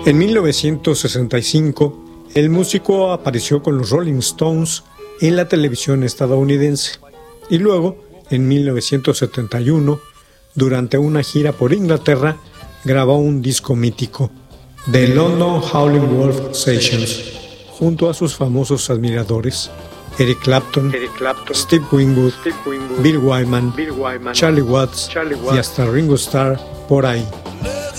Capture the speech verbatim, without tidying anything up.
En mil novecientos sesenta y cinco, el músico apareció con los Rolling Stones en la televisión estadounidense y luego, en mil novecientos setenta y uno, durante una gira por Inglaterra, grabó un disco mítico, The London Howlin' Wolf Sessions, junto a sus famosos admiradores, Eric Clapton, Eric Clapton, Steve Winwood, Steve Winwood, Bill Wyman, Bill Wyman, Charlie Watts, Charlie y Watts. hasta Ringo Starr por ahí.